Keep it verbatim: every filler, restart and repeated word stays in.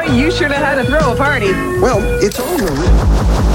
You sure know how to throw a party. Well, it's all your